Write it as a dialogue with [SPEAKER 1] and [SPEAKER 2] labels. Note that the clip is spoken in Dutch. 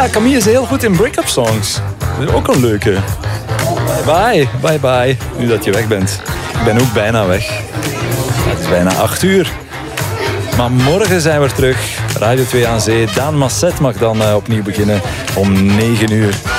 [SPEAKER 1] Camille is heel goed in break-up songs. Dat is ook een leuke. Bye bye, bye bye. Nu dat je weg bent. Ik ben ook bijna weg. Het is bijna 8 uur. Maar morgen zijn we terug. Radio 2 aan Zee. Daan Masset mag dan opnieuw beginnen om 9 uur.